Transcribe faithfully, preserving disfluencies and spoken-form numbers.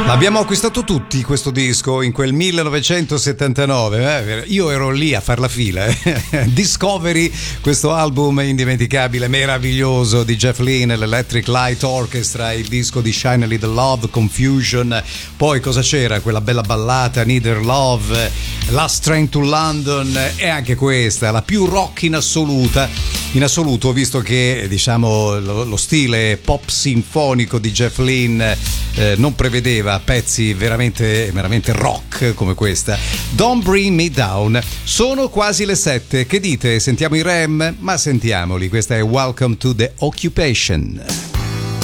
L'abbiamo acquistato tutti questo disco in quel millenovecentosettantanove, eh? Io ero lì a far la fila. Eh? Discovery, questo album indimenticabile, meraviglioso di Jeff Lynne, l'Electric Light Orchestra, il disco di Shine a Little Love, Confusion, poi cosa c'era? Quella bella ballata Neither Love, Last Train to London, e anche questa, la più rock in assoluta, in assoluto, visto che diciamo lo, lo stile pop sinfonico di Jeff Lynne eh, non prevedeva pezzi veramente, veramente rock come questa. Don't Bring Me Down. Sono quasi le sette, che dite? Sentiamo i Rem? Ma sentiamoli, questa è Welcome to the Occupation.